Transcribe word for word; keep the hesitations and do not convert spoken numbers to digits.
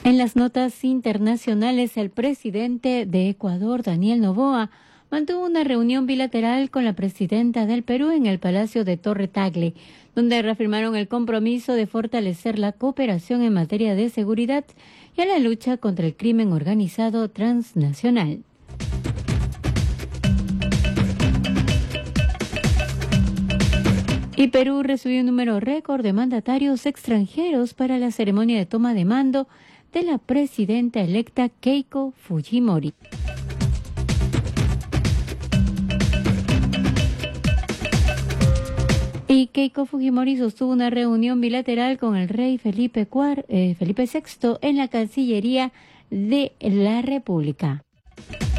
En las notas internacionales, el presidente de Ecuador, Daniel Noboa, mantuvo una reunión bilateral con la presidenta del Perú en el Palacio de Torre Tagle, donde reafirmaron el compromiso de fortalecer la cooperación en materia de seguridad y a la lucha contra el crimen organizado transnacional. Y Perú recibió un número récord de mandatarios extranjeros para la ceremonia de toma de mando de la presidenta electa Keiko Fujimori. Y Keiko Fujimori sostuvo una reunión bilateral con el rey Felipe, cuarto, eh, Felipe sexto en la Cancillería de la República.